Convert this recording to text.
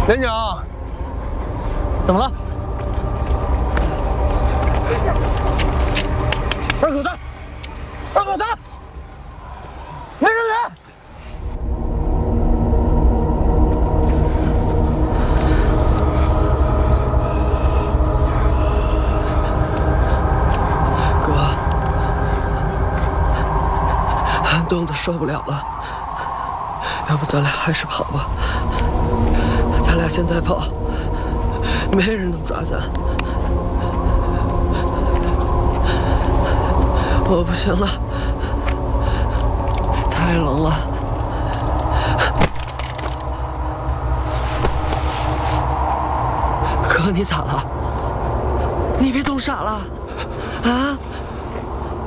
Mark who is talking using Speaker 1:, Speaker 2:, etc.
Speaker 1: 连长，怎么了？二狗子，二狗子，没人来！
Speaker 2: 哥，寒冻的受不了了，要不咱俩还是跑吧。咱俩现在跑，没人能抓咱。我不行了，太冷了。哥，你咋了？你别冻傻了，啊？